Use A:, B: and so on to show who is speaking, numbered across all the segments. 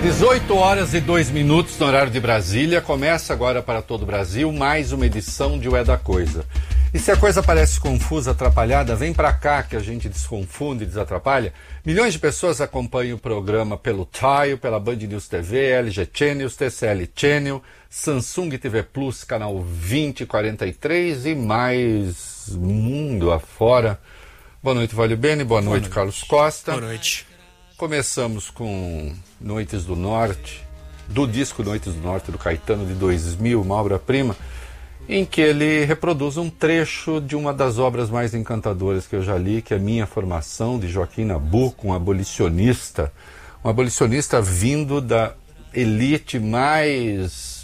A: 18h02 no horário de Brasília. Começa agora para todo o Brasil mais uma edição de O É da Coisa. E se a coisa parece confusa, atrapalhada, vem para cá que a gente desconfunde e desatrapalha. Milhões de pessoas acompanham o programa pelo Tile, pela Band News TV, LG Channels, TCL Channel, Samsung TV Plus, canal 2043 e mais mundo afora. Boa noite, Valio Bene. Boa noite, Carlos Costa.
B: Boa noite.
A: Começamos com Noites do Norte, do disco Noites do Norte do Caetano de 2000, uma obra-prima, em que ele reproduz um trecho de uma das obras mais encantadoras que eu já li, que é Minha Formação, de Joaquim Nabuco, um abolicionista vindo da elite mais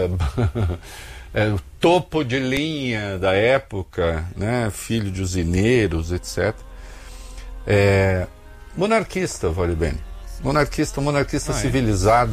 A: topo de linha da época, né? Filho de usineiros, etc. Monarquista, Valio Bene. Monarquista civilizado,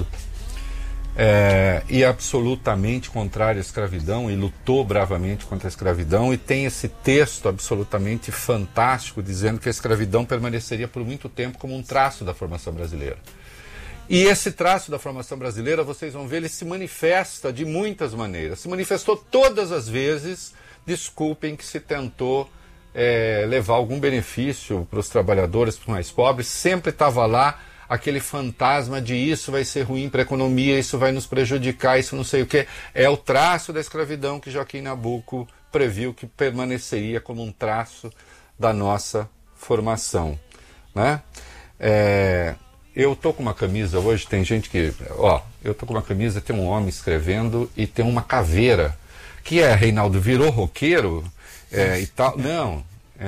A: e absolutamente contrário à escravidão, e lutou bravamente contra a escravidão, e tem esse texto absolutamente fantástico dizendo que a escravidão permaneceria por muito tempo como um traço da formação brasileira. E esse traço da formação brasileira, vocês vão ver, ele se manifesta de muitas maneiras. Se manifestou todas as vezes, desculpem, que se tentou levar algum benefício para os trabalhadores, para os mais pobres. Sempre estava lá aquele fantasma de isso vai ser ruim para a economia, isso vai nos prejudicar, isso não sei o quê. É o traço da escravidão que Joaquim Nabuco previu que permaneceria como um traço da nossa formação, né? Eu tô com uma camisa hoje, tem gente que... eu tô com uma camisa, tem um homem escrevendo e tem uma caveira. Que é, Reinaldo, virou roqueiro e tal? Não.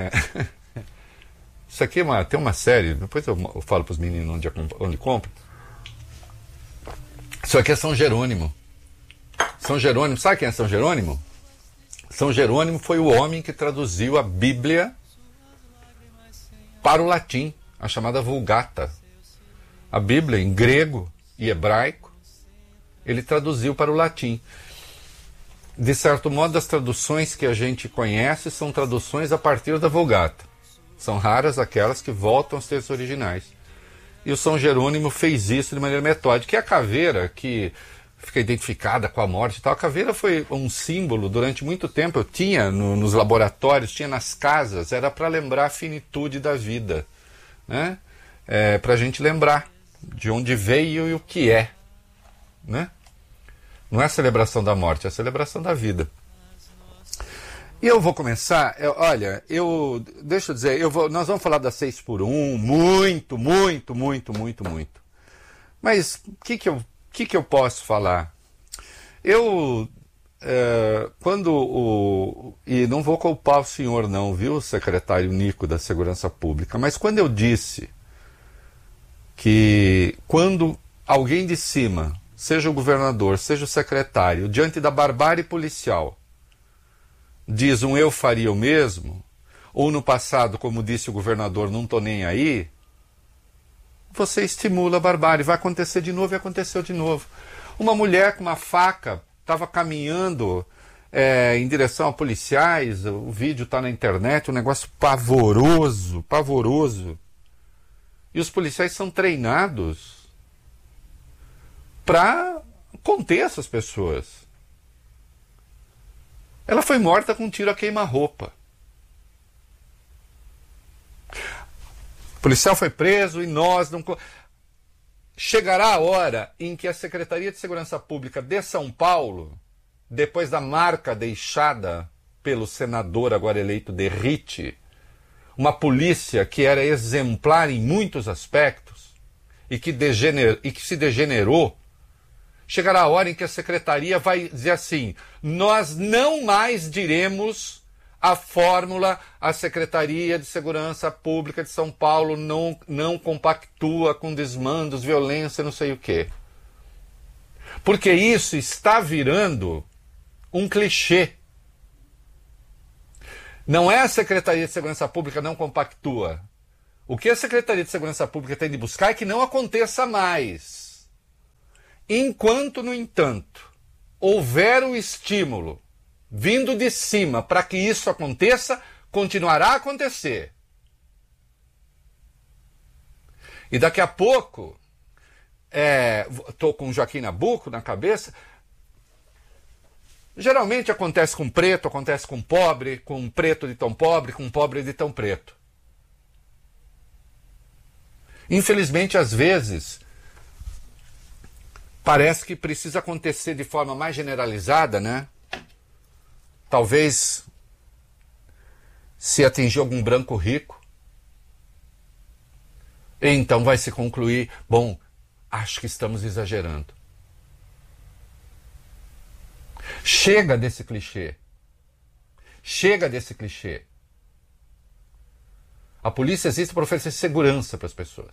A: Isso aqui tem uma série, depois eu falo para os meninos onde compro. Isso aqui é São Jerônimo. São Jerônimo, sabe quem é São Jerônimo? São Jerônimo foi o homem que traduziu a Bíblia para o latim, a chamada Vulgata. A Bíblia em grego e hebraico, ele traduziu para o latim. De certo modo, as traduções que a gente conhece são traduções a partir da Vulgata. São raras aquelas que voltam aos textos originais. E o São Jerônimo fez isso de maneira metódica. E a caveira, que fica identificada com a morte e tal, a caveira foi um símbolo durante muito tempo. Eu tinha nos laboratórios, tinha nas casas, era para lembrar a finitude da vida, né? Para a gente lembrar de onde veio e o que é, né? Não é a celebração da morte, é a celebração da vida. E eu vou começar, deixa eu dizer, nós vamos falar da 6x1, muito. Mas o que eu posso falar? E não vou culpar o senhor não, viu, secretário Nico da Segurança Pública, mas quando eu disse que quando alguém de cima, seja o governador, seja o secretário, diante da barbárie policial, diz eu faria o mesmo, ou no passado, como disse o governador, não estou nem aí, você estimula a barbárie. Vai acontecer de novo e aconteceu de novo. Uma mulher com uma faca estava caminhando em direção a policiais, o vídeo está na internet, um negócio pavoroso. E os policiais são treinados para conter essas pessoas. Ela foi morta com um tiro a queima-roupa. O policial foi preso e nós não... Chegará a hora em que a Secretaria de Segurança Pública de São Paulo, depois da marca deixada pelo senador agora eleito Derrite, uma polícia que era exemplar em muitos aspectos e que se degenerou, chegará a hora em que a secretaria vai dizer assim: nós não mais diremos a fórmula, a Secretaria de Segurança Pública de São Paulo não compactua com desmandos, violência, não sei o quê. Porque isso está virando um clichê. Não é a Secretaria de Segurança Pública não compactua. O que a Secretaria de Segurança Pública tem de buscar é que não aconteça mais. Enquanto, no entanto, houver o estímulo vindo de cima para que isso aconteça, continuará a acontecer. E daqui a pouco, estou com Joaquim Nabuco na cabeça. Geralmente acontece com preto, acontece com pobre, com preto de tão pobre, com pobre de tão preto. Infelizmente, às vezes, parece que precisa acontecer de forma mais generalizada, né? Talvez se atingir algum branco rico. E então vai se concluir, bom, acho que estamos exagerando. Chega desse clichê. Chega desse clichê. A polícia existe para oferecer segurança para as pessoas.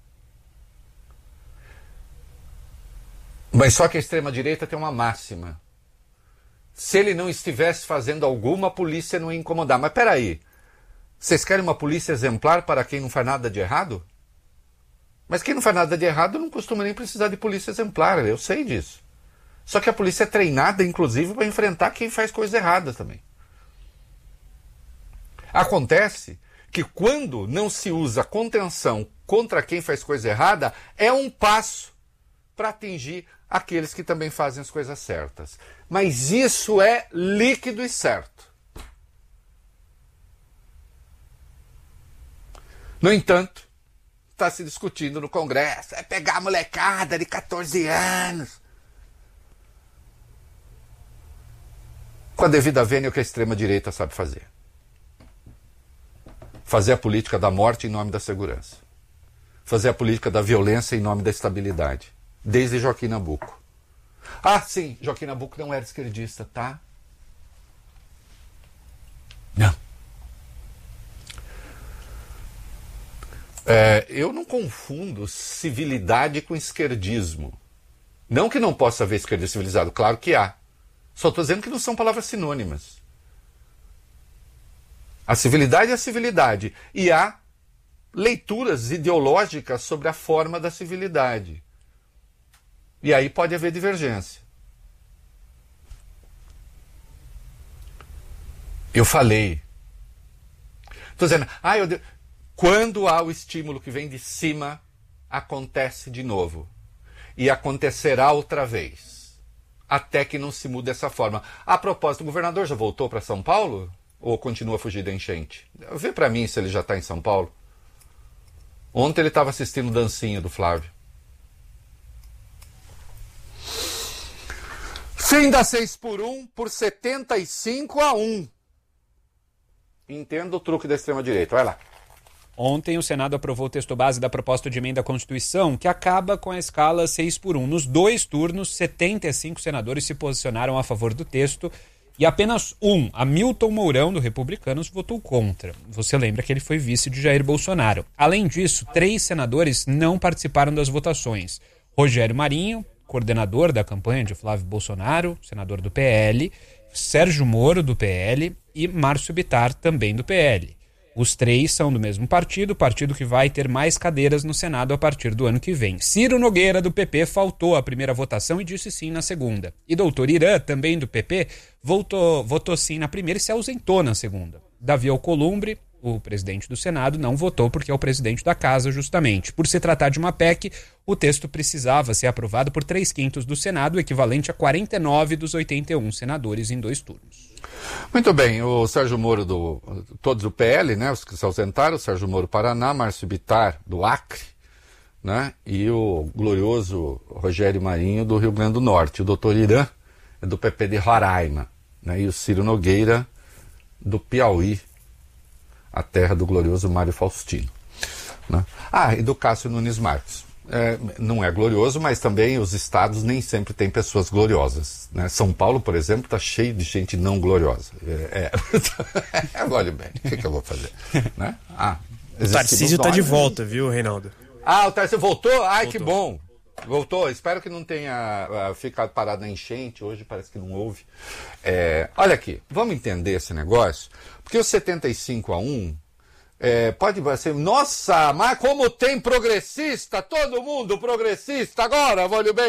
A: Mas só que a extrema-direita tem uma máxima. Se ele não estivesse fazendo alguma, a polícia não ia incomodar. Mas peraí, vocês querem uma polícia exemplar para quem não faz nada de errado? Mas quem não faz nada de errado não costuma nem precisar de polícia exemplar, eu sei disso. Só que a polícia é treinada, inclusive, para enfrentar quem faz coisas erradas também. Acontece que quando não se usa contenção contra quem faz coisa errada, é um passo para atingir aqueles que também fazem as coisas certas. Mas isso é líquido e certo. No entanto, está se discutindo no Congresso, é pegar a molecada de 14 anos. Com a devida vênia, o que a extrema-direita sabe fazer. Fazer a política da morte em nome da segurança. Fazer a política da violência em nome da estabilidade. Desde Joaquim Nabuco. Ah, sim, Joaquim Nabuco não era esquerdista, tá? Não. Eu não confundo civilidade com esquerdismo. Não que não possa haver esquerdismo civilizado, claro que há. Só estou dizendo que não são palavras sinônimas. A civilidade é a civilidade. E há leituras ideológicas sobre a forma da civilidade. E aí pode haver divergência. Eu falei. Estou dizendo, quando há o estímulo que vem de cima, acontece de novo. E acontecerá outra vez. Até que não se mude dessa forma. A propósito, o governador já voltou para São Paulo? Ou continua a fugir da enchente? Vê para mim se ele já está em São Paulo. Ontem ele estava assistindo dancinha do Flávio. Fim da 6x1 por 75-1. Entenda o truque da extrema-direita. Vai lá.
B: Ontem o Senado aprovou o texto base da proposta de emenda à Constituição que acaba com a escala 6x1. Nos 2 turnos, 75 senadores se posicionaram a favor do texto e apenas Hamilton Mourão, do Republicanos, votou contra. Você lembra que ele foi vice de Jair Bolsonaro. Além disso, 3 senadores não participaram das votações. Rogério Marinho, coordenador da campanha de Flávio Bolsonaro, senador do PL, Sérgio Moro, do PL, e Márcio Bittar, também do PL. Os 3 são do mesmo partido, o partido que vai ter mais cadeiras no Senado a partir do ano que vem. Ciro Nogueira, do PP, faltou à primeira votação e disse sim na segunda. E doutor Irã, também do PP, votou sim na primeira e se ausentou na segunda. Davi Alcolumbre, o presidente do Senado, não votou porque é o presidente da casa, justamente. Por se tratar de uma PEC, o texto precisava ser aprovado por 3/5 do Senado, equivalente a 49 dos 81 senadores em 2 turnos.
A: Muito bem, o Sérgio Moro, todos do PL, né, os que se ausentaram, o Sérgio Moro Paraná, Márcio Bittar do Acre, né, e o glorioso Rogério Marinho do Rio Grande do Norte. O doutor Irã é do PP de Roraima, né, e o Ciro Nogueira do Piauí, a terra do glorioso Mário Faustino. Né? E do Cássio Nunes Marques. Não é glorioso, mas também os estados nem sempre têm pessoas gloriosas. Né? São Paulo, por exemplo, está cheio de gente não gloriosa. Olha bem, o que eu vou fazer? Né?
C: O Tarcísio está de volta, viu, Reinaldo?
A: O Tarcísio voltou? Voltou. Que bom. Voltou. Espero que não tenha ficado parado na enchente. Hoje parece que não houve. Olha aqui, vamos entender esse negócio. Porque o 75-1 pode ser... Nossa, mas como tem progressista, todo mundo progressista agora, olha bem.